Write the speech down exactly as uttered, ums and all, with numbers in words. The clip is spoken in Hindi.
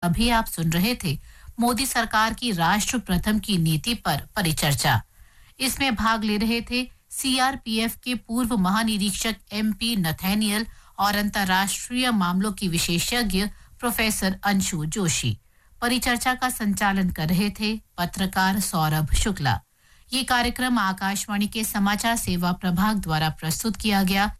अभी आप सुन रहे थे मोदी सरकार की राष्ट्र प्रथम की नीति पर परिचर्चा। इसमें भाग ले रहे थे सीआरपीएफ के पूर्व महानिरीक्षक एमपी नथैनियल और अंतर्राष्ट्रीय मामलों की विशेषज्ञ प्रोफेसर अंशु जोशी। परिचर्चा का संचालन कर रहे थे पत्रकार सौरभ शुक्ला। ये कार्यक्रम आकाशवाणी के समाचार सेवा प्रभाग द्वारा प्रस्तुत किया गया।